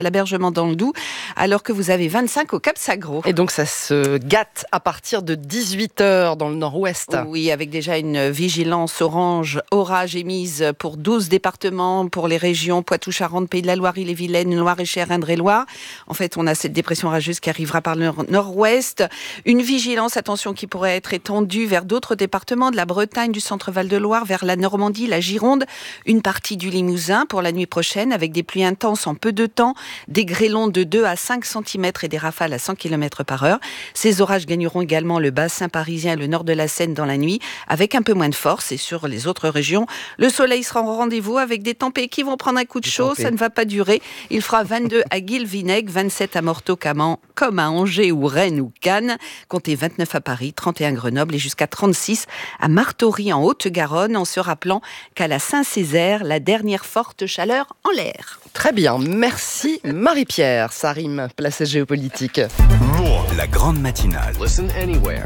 l'hébergement dans le Doubs, alors que vous avez 25 au Cap-Sagro. Et donc ça se gâte à partir de 18h dans le nord-ouest. Oui, avec déjà une vigilance orange, orage émise pour 12 départements, pour les régions Poitou-Charentes, Pays de la Loire, Ille-et-Vilaine, Loire-et-Cher, Indre-et-Loire. En fait, on a cette dépression orageuse qui arrivera par le nord-ouest. Une vigilance, attention, qui pourrait être étendue vers d'autres départements, de la Bretagne, du centre-Val de Loire, vers la Normandie, la Gironde, une partie du Limousin pour la nuit prochaine, avec des pluies intenses en peu de temps, des grêlons de 2 à 5 cm et des rafales à 100 km par heure. Ces orages gagneront également le bassin parisien et le nord de la Seine dans la nuit, avec un peu moins de force. Et sur les autres régions, le soleil sera au rendez-vous avec des tempêtes qui vont prendre un coup de chaud. Ça ne va pas durer. Il fera 22 à Guilvinec, 27 à Morteau, comme à Angers ou Rennes ou Cannes. Comptez 29 à Paris, 31 à Grenoble et jusqu'à 36 à Martory en Haute-Garonne, en se rappelant qu'à la Saint-Césaire, la dernière forte chaleur en l'air. Très bien, merci Marie-Pierre. Ça rime, place géopolitique. La grande matinale. Listen anywhere.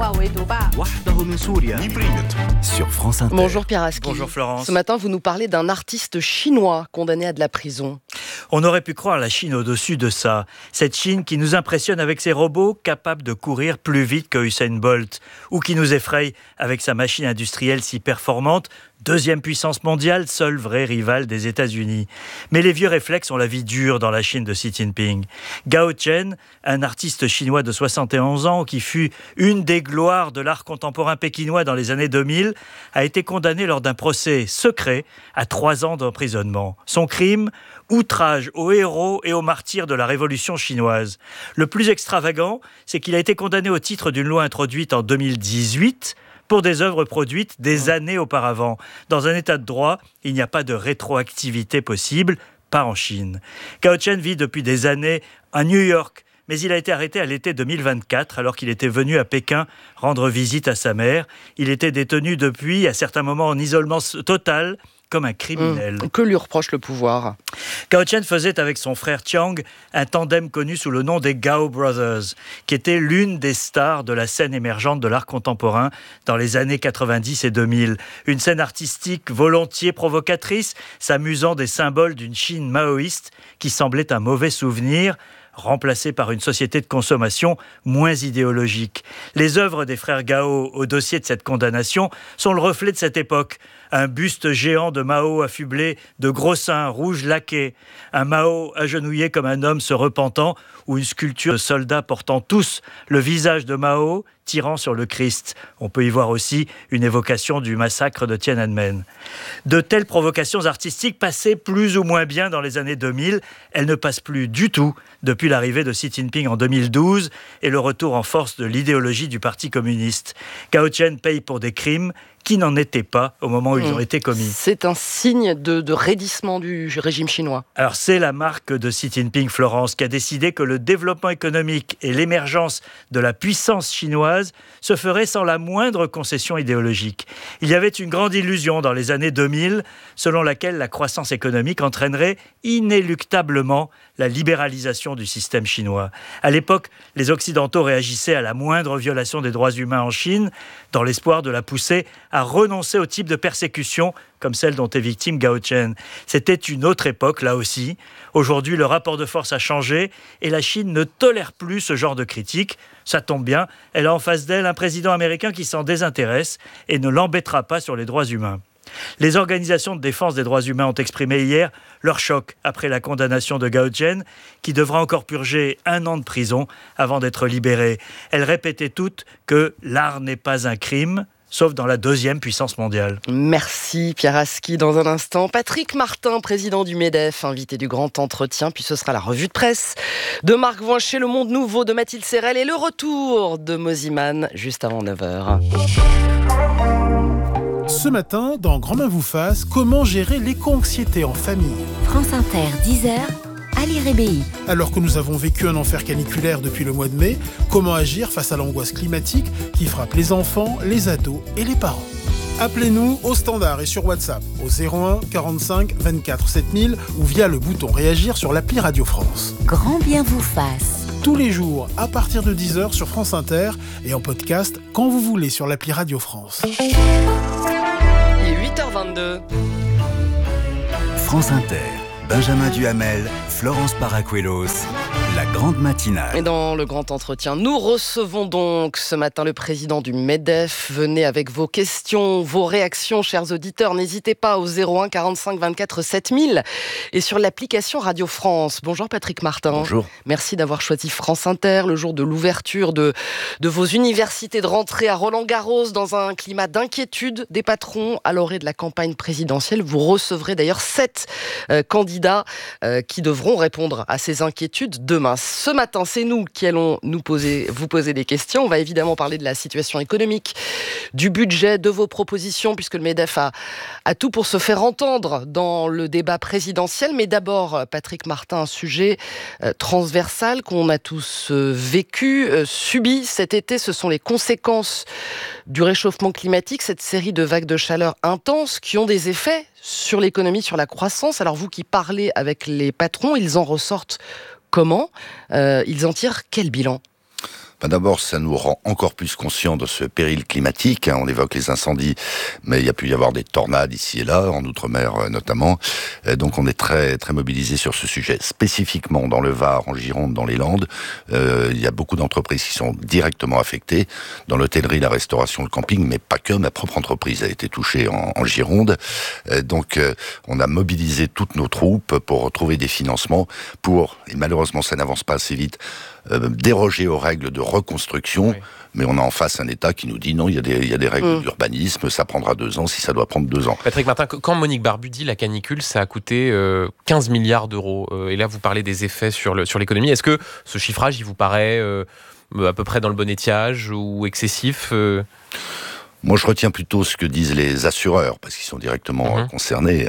Sur France Inter. Bonjour Pierre Aski. Bonjour Florence. Ce matin, vous nous parlez d'un artiste chinois condamné à de la prison. On aurait pu croire la Chine au-dessus de ça. Cette Chine qui nous impressionne avec ses robots capables de courir plus vite que Usain Bolt, ou qui nous effraie avec sa machine industrielle si performante, deuxième puissance mondiale, seul vrai rival des États-Unis. Mais les vieux réflexes ont la vie dure dans la Chine de Xi Jinping. Gao Chen, un artiste chinois de 71 ans qui fut une des gloires de l'art contemporain pékinois dans les années 2000, a été condamné lors d'un procès secret à 3 ans d'emprisonnement. Son crime, outrage aux héros et aux martyrs de la révolution chinoise. Le plus extravagant, c'est qu'il a été condamné au titre d'une loi introduite en 2018 pour des œuvres produites des années auparavant. Dans un état de droit, il n'y a pas de rétroactivité possible, pas en Chine. Gao Chen vit depuis des années à New York, mais il a été arrêté à l'été 2024 alors qu'il était venu à Pékin rendre visite à sa mère. Il était détenu depuis, à certains moments, en isolement total, comme un criminel. Que lui reproche le pouvoir ? Gao Chen faisait avec son frère Chiang un tandem connu sous le nom des Gao Brothers, qui était l'une des stars de la scène émergente de l'art contemporain dans les années 90 et 2000. Une scène artistique volontiers provocatrice, s'amusant des symboles d'une Chine maoïste qui semblait un mauvais souvenir, remplacé par une société de consommation moins idéologique. Les œuvres des frères Gao au dossier de cette condamnation sont le reflet de cette époque. Un buste géant de Mao affublé de gros seins rouges laqués, un Mao agenouillé comme un homme se repentant, ou une sculpture de soldats portant tous le visage de Mao tirant sur le Christ. On peut y voir aussi une évocation du massacre de Tiananmen. De telles provocations artistiques passaient plus ou moins bien dans les années 2000. Elles ne passent plus du tout depuis l'arrivée de Xi Jinping en 2012 et le retour en force de l'idéologie du Parti communiste. Gao Chen paye pour des crimes qui n'en étaient pas au moment où ils ont été commis. C'est un signe de raidissement du régime chinois. Alors c'est la marque de Xi Jinping, Florence, qui a décidé que le développement économique et l'émergence de la puissance chinoise se feraient sans la moindre concession idéologique. Il y avait une grande illusion dans les années 2000, selon laquelle la croissance économique entraînerait inéluctablement la libéralisation du système chinois. À l'époque, les Occidentaux réagissaient à la moindre violation des droits humains en Chine, dans l'espoir de la pousser à renoncer au type de persécution comme celle dont est victime Gao Chen. C'était une autre époque, là aussi. Aujourd'hui, le rapport de force a changé et la Chine ne tolère plus ce genre de critiques. Ça tombe bien, elle a en face d'elle un président américain qui s'en désintéresse et ne l'embêtera pas sur les droits humains. Les organisations de défense des droits humains ont exprimé hier leur choc après la condamnation de Gao Chen, qui devra encore purger 1 an de prison avant d'être libéré. Elles répétaient toutes que l'art n'est pas un crime, sauf dans la 2e puissance mondiale. Merci Pierre Aski. Dans un instant, Patrick Martin, président du MEDEF, invité du grand entretien, puis ce sera la revue de presse de Marc Voinchet, Le Monde Nouveau de Mathilde Serrel et le retour de Moziman juste avant 9h. Ce matin, dans Grand Main vous fasse, comment gérer l'éco-anxiété en famille. France Inter, 10h, Ali Rébéi. Alors que nous avons vécu un enfer caniculaire depuis le mois de mai, comment agir face à l'angoisse climatique qui frappe les enfants, les ados et les parents. Appelez-nous au standard et sur WhatsApp au 01 45 24 7000 ou via le bouton réagir sur l'appli Radio France. Grand bien vous fasse. Tous les jours à partir de 10h sur France Inter et en podcast quand vous voulez sur l'appli Radio France. Il est 8h22. France Inter. Benjamin Duhamel, Florence Paracuelos, la grande matinale. Et dans le grand entretien, nous recevons donc ce matin le président du MEDEF. Venez avec vos questions, vos réactions, chers auditeurs. N'hésitez pas au 01 45 24 7000 et sur l'application Radio France. Bonjour Patrick Martin. Bonjour. Merci d'avoir choisi France Inter le jour de l'ouverture de vos universités de rentrée à Roland-Garros dans un climat d'inquiétude des patrons à l'orée de la campagne présidentielle. Vous recevrez d'ailleurs 7 candidats qui devront répondre à ces inquiétudes demain. Ce matin, c'est nous qui allons vous poser des questions. On va évidemment parler de la situation économique, du budget, de vos propositions, puisque le MEDEF a tout pour se faire entendre dans le débat présidentiel. Mais d'abord, Patrick Martin, un sujet transversal qu'on a tous vécu, subi cet été. Ce sont les conséquences du réchauffement climatique, cette série de vagues de chaleur intenses qui ont des effets sur l'économie, sur la croissance. Alors vous qui parlez avec les patrons, ils en ressortent comment ? Ils en tirent quel bilan ? D'abord, ça nous rend encore plus conscients de ce péril climatique. On évoque les incendies, mais il y a pu y avoir des tornades ici et là, en Outre-mer notamment. Donc on est très, très mobilisés sur ce sujet. Spécifiquement dans le Var, en Gironde, dans les Landes, il y a beaucoup d'entreprises qui sont directement affectées. Dans l'hôtellerie, la restauration, le camping, mais pas que. Ma propre entreprise a été touchée en Gironde. Donc on a mobilisé toutes nos troupes pour retrouver des financements et malheureusement ça n'avance pas assez vite, déroger aux règles de reconstruction, oui. Mais on a en face un État qui nous dit non, il y a des règles d'urbanisme, ça prendra 2 ans si ça doit prendre 2 ans. Patrick Martin, quand Monique Barbu dit la canicule, ça a coûté 15 milliards d'euros. Et là, vous parlez des effets sur l'économie. Est-ce que ce chiffrage, il vous paraît à peu près dans le bon étiage ou excessif Moi, je retiens plutôt ce que disent les assureurs, parce qu'ils sont directement concernés,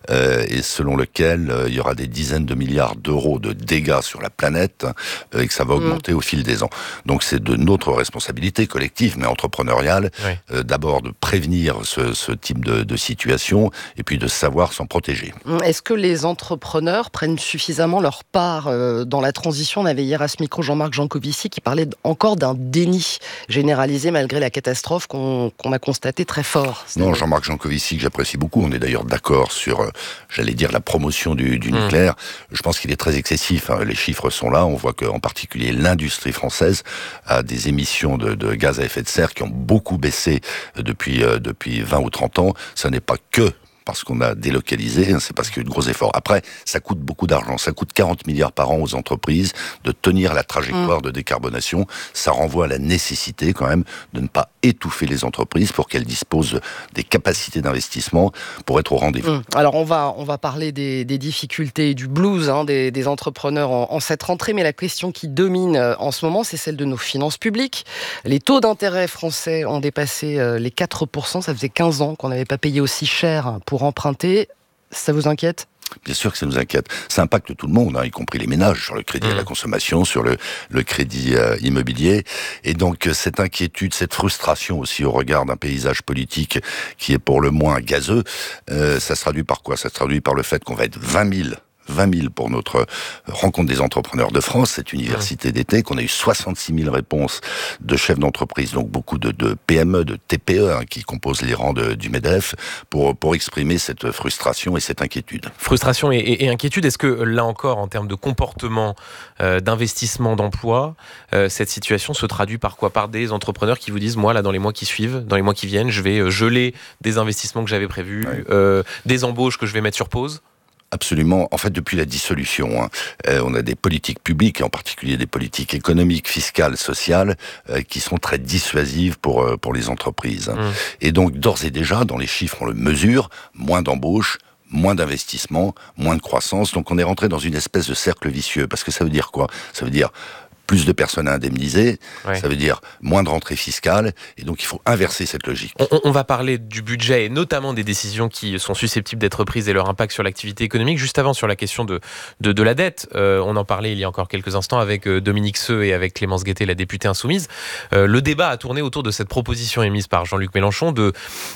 et selon lequel il y aura des dizaines de milliards d'euros de dégâts sur la planète, et que ça va augmenter au fil des ans. Donc c'est de notre responsabilité collective, mais entrepreneuriale, d'abord de prévenir ce type de situation, et puis de savoir s'en protéger. Est-ce que les entrepreneurs prennent suffisamment leur part dans la transition ? On avait hier à ce micro Jean-Marc Jancovici qui parlait encore d'un déni généralisé malgré la catastrophe qu'on a constaté très fort. Non, Jean-Marc Jancovici, que j'apprécie beaucoup, on est d'ailleurs d'accord sur, la promotion du nucléaire. Je pense qu'il est très excessif. Les chiffres sont là. On voit qu'en particulier l'industrie française a des émissions de gaz à effet de serre qui ont beaucoup baissé depuis 20 ou 30 ans. Ça n'est pas que parce qu'on a délocalisé, c'est parce qu'il y a eu de gros efforts. Après, ça coûte beaucoup d'argent. Ça coûte 40 milliards par an aux entreprises de tenir la trajectoire de décarbonation. Ça renvoie à la nécessité quand même de ne pas étouffer les entreprises pour qu'elles disposent des capacités d'investissement pour être au rendez-vous. Alors on va parler des difficultés et du blues des entrepreneurs en cette rentrée, mais la question qui domine en ce moment, c'est celle de nos finances publiques. Les taux d'intérêt français ont dépassé les 4%. Ça faisait 15 ans qu'on n'avait pas payé aussi cher pour emprunter. Ça vous inquiète ? Bien sûr que ça nous inquiète. Ça impacte tout le monde, y compris les ménages, sur le crédit à la consommation, sur le crédit immobilier. Et donc, cette inquiétude, cette frustration aussi au regard d'un paysage politique qui est pour le moins gazeux, ça se traduit par quoi ? Ça se traduit par le fait qu'on va être 20 000 pour notre rencontre des entrepreneurs de France, cette université d'été, qu'on a eu 66 000 réponses de chefs d'entreprise, donc beaucoup de PME, de TPE qui composent les rangs du MEDEF, pour exprimer cette frustration et cette inquiétude. Frustration et inquiétude, est-ce que là encore, en termes de comportement, d'investissement, d'emploi, cette situation se traduit par quoi ? Par des entrepreneurs qui vous disent, moi, là, dans les mois qui suivent, dans les mois qui viennent, je vais geler des investissements que j'avais prévus, des embauches que je vais mettre sur pause ? Absolument. En fait, depuis la dissolution, on a des politiques publiques, et en particulier des politiques économiques, fiscales, sociales, qui sont très dissuasives pour les entreprises. Et donc, d'ores et déjà, dans les chiffres, on le mesure, moins d'embauches, moins d'investissements, moins de croissance. Donc, on est rentré dans une espèce de cercle vicieux. Parce que ça veut dire quoi ? Ça veut dire plus de personnes à indemniser, ça veut dire moins de rentrée fiscale, et donc il faut inverser cette logique. On va parler du budget et notamment des décisions qui sont susceptibles d'être prises et leur impact sur l'activité économique. Juste avant, sur la question de la dette, on en parlait il y a encore quelques instants avec Dominique Seux et avec Clémence Guettet, la députée insoumise. Le débat a tourné autour de cette proposition émise par Jean-Luc Mélenchon de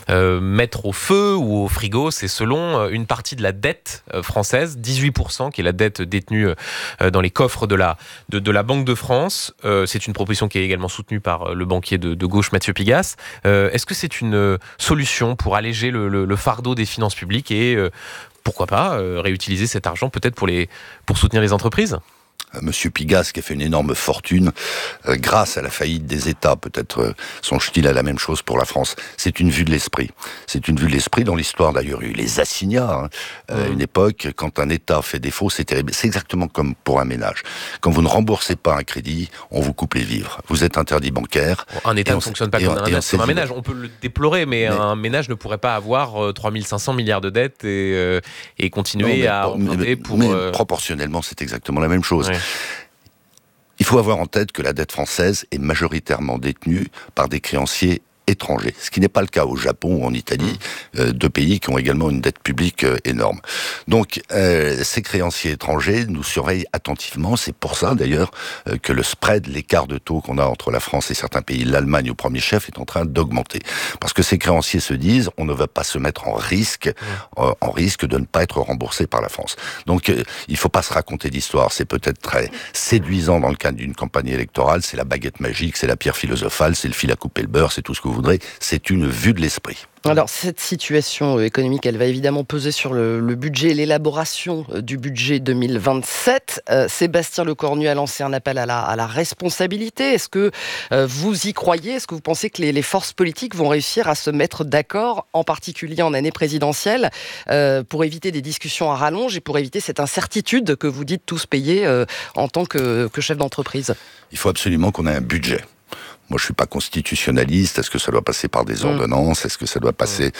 mettre au feu ou au frigo, c'est selon une partie de la dette française, 18%, qui est la dette détenue dans les coffres de la Banque de France. C'est une proposition qui est également soutenue par le banquier de gauche Mathieu Pigasse. Est-ce que c'est une solution pour alléger le fardeau des finances publiques et pourquoi pas réutiliser cet argent peut-être pour soutenir les entreprises ? Monsieur Pigasse qui a fait une énorme fortune grâce à la faillite des États, peut-être songe-t-il à la même chose pour la France. C'est une vue de l'esprit. C'est une vue de l'esprit. Dans l'histoire d'ailleurs, il y a eu les assignats. Une époque, quand un État fait défaut, c'est terrible. C'est exactement comme pour un ménage. Quand vous ne remboursez pas un crédit, on vous coupe les vivres. Vous êtes interdit bancaire. Un État ne fonctionne pas comme un ménage. On peut le déplorer, mais un ménage ne pourrait pas avoir 3500 milliards de dettes et continuer à emprunter pour... Mais proportionnellement, c'est exactement la même chose. Ouais. Il faut avoir en tête que la dette française est majoritairement détenue par des créanciers étrangers, ce qui n'est pas le cas au Japon ou en Italie, deux pays qui ont également une dette publique énorme. Donc, ces créanciers étrangers nous surveillent attentivement. C'est pour ça, d'ailleurs, que le spread, l'écart de taux qu'on a entre la France et certains pays, l'Allemagne au premier chef, est en train d'augmenter. Parce que ces créanciers se disent, on ne va pas se mettre en risque de ne pas être remboursé par la France. Donc, il ne faut pas se raconter d'histoire. C'est peut-être très séduisant dans le cadre d'une campagne électorale. C'est la baguette magique, c'est la pierre philosophale, c'est le fil à couper le beurre, c'est tout ce que vous voudrez. C'est une vue de l'esprit. Alors, cette situation économique, elle va évidemment peser sur le budget, l'élaboration du budget 2027. Sébastien Lecornu a lancé un appel à la responsabilité. Est-ce que vous y croyez ? Est-ce que vous pensez que les forces politiques vont réussir à se mettre d'accord, en particulier en année présidentielle, pour éviter des discussions à rallonge et pour éviter cette incertitude que vous dites tous payer en tant que chef d'entreprise ? Il faut absolument qu'on ait un budget. Moi, je suis pas constitutionnaliste. Est-ce que ça doit passer par des ordonnances ? Est-ce que ça doit passer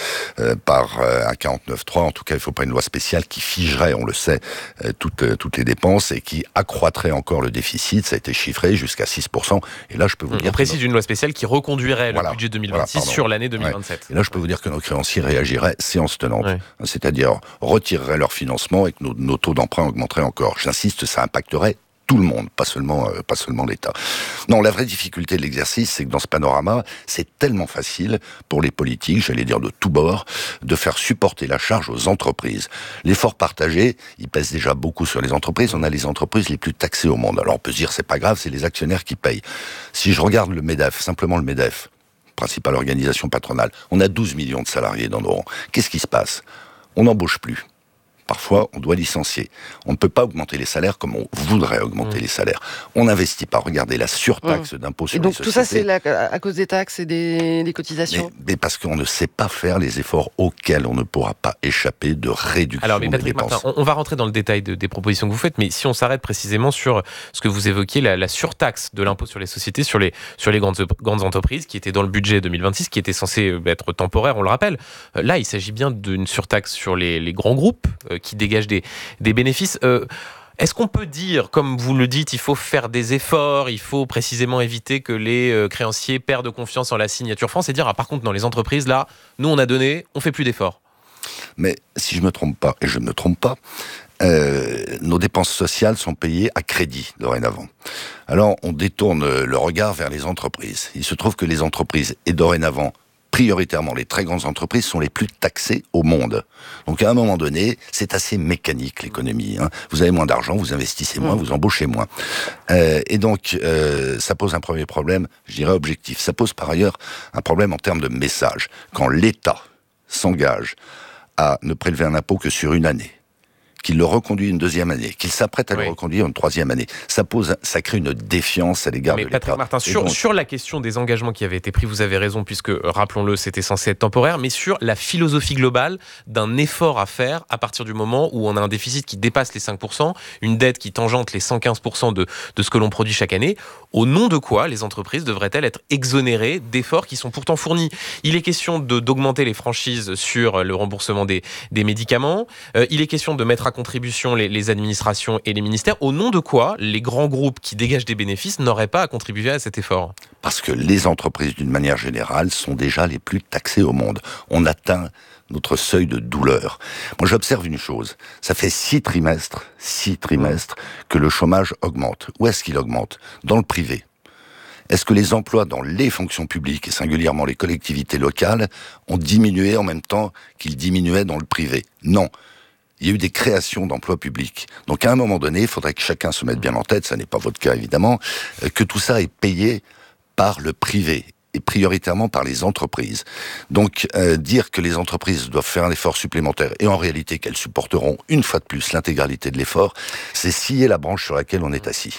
par un 49.3 ? En tout cas, il faut pas une loi spéciale qui figerait, on le sait, toutes les dépenses et qui accroîtrait encore le déficit. Ça a été chiffré jusqu'à 6%. Et là, je peux vous dire... On précise une loi spéciale qui reconduirait le budget 2026 sur l'année 2027. Ouais. Et là, je peux vous dire que nos créanciers réagiraient séance tenante. Ouais. C'est-à-dire retireraient leur financement et que nos taux d'emprunt augmenteraient encore. J'insiste, ça impacterait tout le monde, pas seulement l'État. Non, la vraie difficulté de l'exercice, c'est que dans ce panorama, c'est tellement facile pour les politiques, j'allais dire de tous bords, de faire supporter la charge aux entreprises. L'effort partagé, il pèse déjà beaucoup sur les entreprises. On a les entreprises les plus taxées au monde. Alors on peut se dire, c'est pas grave, c'est les actionnaires qui payent. Si je regarde le MEDEF, simplement le MEDEF, principale organisation patronale, on a 12 millions de salariés dans nos rangs. Qu'est-ce qui se passe ? On n'embauche plus. Parfois, on doit licencier. On ne peut pas augmenter les salaires comme on voudrait augmenter les salaires. On n'investit pas. Regardez la surtaxe d'impôt sur les sociétés. Et donc tout ça, c'est à cause des taxes et des cotisations ? Mais parce qu'on ne sait pas faire les efforts auxquels on ne pourra pas échapper de réduction des dépenses. Patrick Martin, on va rentrer dans le détail des propositions que vous faites, mais si on s'arrête précisément sur ce que vous évoquiez, la surtaxe de l'impôt sur les sociétés sur les grandes entreprises, qui était dans le budget 2026, qui était censé être temporaire, on le rappelle. Là, il s'agit bien d'une surtaxe sur les grands groupes, qui dégagent des bénéfices. Est-ce qu'on peut dire, comme vous le dites, il faut faire des efforts, il faut précisément éviter que les créanciers perdent confiance en la signature France et dire, par contre, dans les entreprises, là, nous, on a donné, on fait plus d'efforts. Mais si je me trompe pas, et je ne me trompe pas, nos dépenses sociales sont payées à crédit dorénavant. Alors, on détourne le regard vers les entreprises. Il se trouve que les entreprises, et dorénavant, prioritairement, les très grandes entreprises sont les plus taxées au monde. Donc, à un moment donné, c'est assez mécanique, l'économie. Vous avez moins d'argent, vous investissez moins, vous embauchez moins. Et donc, ça pose un premier problème, je dirais objectif. Ça pose par ailleurs un problème en termes de message. Quand l'État s'engage à ne prélever un impôt que sur une année, qu'il le reconduit une deuxième année, qu'il s'apprête à le reconduire une troisième année. Ça crée une défiance à l'égard de l'État. Mais Patrick Martin, sur la question des engagements qui avaient été pris, vous avez raison, puisque, rappelons-le, c'était censé être temporaire, mais sur la philosophie globale d'un effort à faire à partir du moment où on a un déficit qui dépasse les 5%, une dette qui tangente les 115% de ce que l'on produit chaque année, au nom de quoi les entreprises devraient-elles être exonérées d'efforts qui sont pourtant fournis ? Il est question d'augmenter les franchises sur le remboursement des médicaments, il est question de mettre à contribution les administrations et les ministères, au nom de quoi les grands groupes qui dégagent des bénéfices n'auraient pas à contribuer à cet effort ? Parce que les entreprises, d'une manière générale, sont déjà les plus taxées au monde. On atteint notre seuil de douleur. Moi, j'observe une chose. Ça fait 6 trimestres que le chômage augmente. Où est-ce qu'il augmente ? Dans le privé. Est-ce que les emplois dans les fonctions publiques, et singulièrement les collectivités locales, ont diminué en même temps qu'ils diminuaient dans le privé ? Non. il y a eu des créations d'emplois publics. Donc à un moment donné, il faudrait que chacun se mette bien en tête, ça n'est pas votre cas évidemment, que tout ça est payé par le privé et prioritairement par les entreprises. Donc, dire que les entreprises doivent faire un effort supplémentaire et en réalité qu'elles supporteront une fois de plus l'intégralité de l'effort, c'est scier la branche sur laquelle on est assis.